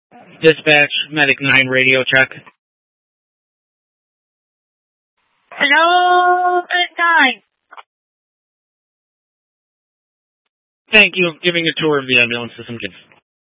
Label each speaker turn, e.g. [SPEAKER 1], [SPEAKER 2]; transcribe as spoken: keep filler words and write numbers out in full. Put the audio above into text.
[SPEAKER 1] Dispatch, Medic nine radio check.
[SPEAKER 2] Hello, Medic nine.
[SPEAKER 1] Thank you. Giving a tour of the ambulance system, kids.